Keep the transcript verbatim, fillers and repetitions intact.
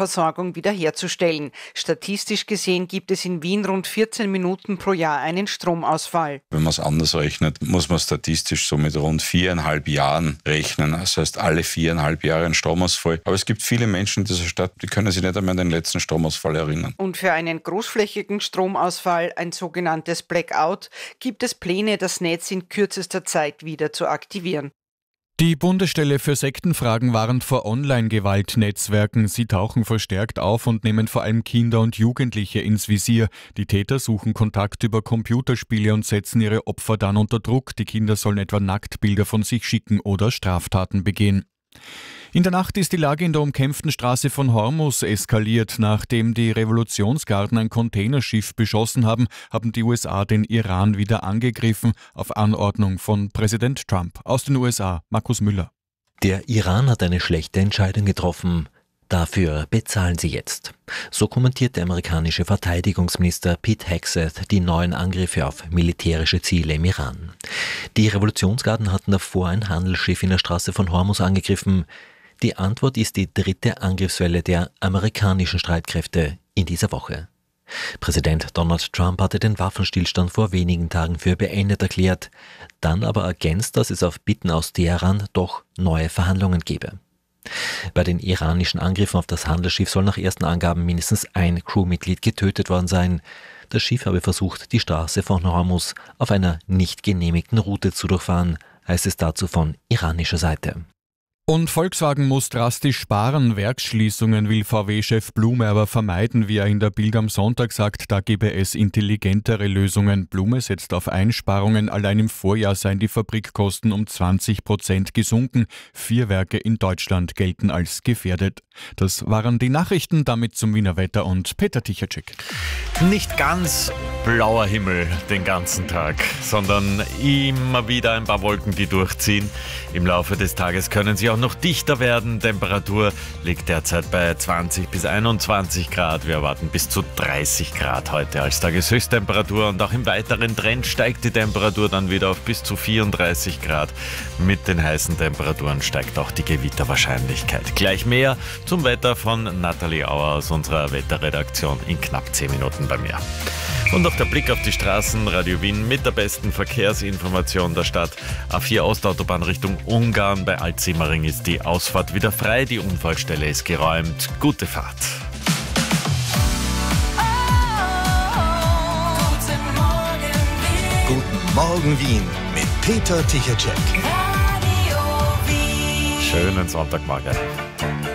Stromversorgung wiederherzustellen. Statistisch gesehen gibt es in Wien rund vierzehn Minuten pro Jahr einen Stromausfall. Wenn man es anders rechnet, muss man statistisch so mit rund viereinhalb Jahren rechnen. Das heißt, alle viereinhalb Jahre ein Stromausfall. Aber es gibt viele Menschen in dieser Stadt, die können sich nicht einmal an den letzten Stromausfall erinnern. Und für einen großflächigen Stromausfall, ein sogenanntes Blackout, gibt es Pläne, das Netz in kürzester Zeit wieder zu aktivieren. Die Bundesstelle für Sektenfragen warnt vor Online-Gewalt-Netzwerken. Sie tauchen verstärkt auf und nehmen vor allem Kinder und Jugendliche ins Visier. Die Täter suchen Kontakt über Computerspiele und setzen ihre Opfer dann unter Druck. Die Kinder sollen etwa Nacktbilder von sich schicken oder Straftaten begehen. In der Nacht ist die Lage in der umkämpften Straße von Hormuz eskaliert. Nachdem die Revolutionsgarden ein Containerschiff beschossen haben, haben die U S A den Iran wieder angegriffen, auf Anordnung von Präsident Trump. Aus den U S A, Markus Müller. Der Iran hat eine schlechte Entscheidung getroffen. Dafür bezahlen sie jetzt. So kommentiert der amerikanische Verteidigungsminister Pete Hegseth die neuen Angriffe auf militärische Ziele im Iran. Die Revolutionsgarden hatten davor ein Handelsschiff in der Straße von Hormuz angegriffen. Die Antwort ist die dritte Angriffswelle der amerikanischen Streitkräfte in dieser Woche. Präsident Donald Trump hatte den Waffenstillstand vor wenigen Tagen für beendet erklärt, dann aber ergänzt, dass es auf Bitten aus Teheran doch neue Verhandlungen gebe. Bei den iranischen Angriffen auf das Handelsschiff soll nach ersten Angaben mindestens ein Crewmitglied getötet worden sein. Das Schiff habe versucht, die Straße von Hormuz auf einer nicht genehmigten Route zu durchfahren, heißt es dazu von iranischer Seite. Und Volkswagen muss drastisch sparen. Werksschließungen will V W-Chef Blume aber vermeiden, wie er in der Bild am Sonntag sagt, da gebe es intelligentere Lösungen. Blume setzt auf Einsparungen. Allein im Vorjahr seien die Fabrikkosten um zwanzig Prozent gesunken. Vier Werke in Deutschland gelten als gefährdet. Das waren die Nachrichten, damit zum Wiener Wetter und Peter Tichacek. Nicht ganz blauer Himmel den ganzen Tag, sondern immer wieder ein paar Wolken, die durchziehen. Im Laufe des Tages können sie auch noch dichter werden. Temperatur liegt derzeit bei zwanzig bis einundzwanzig Grad. Wir erwarten bis zu dreißig Grad heute als Tageshöchsttemperatur. Und auch im weiteren Trend steigt die Temperatur dann wieder auf bis zu vierunddreißig Grad. Mit den heißen Temperaturen steigt auch die Gewitterwahrscheinlichkeit. Gleich mehr zum Wetter von Nathalie Auer aus unserer Wetterredaktion in knapp zehn Minuten bei mir. Und auch der Blick auf die Straßen, Radio Wien mit der besten Verkehrsinformation der Stadt. A vier Ostautobahn Richtung Ungarn, bei Altsimmering ist die Ausfahrt wieder frei, die Unfallstelle ist geräumt. Gute Fahrt. Guten Morgen Wien mit Peter Tichacek. Schönen Sonntagmorgen.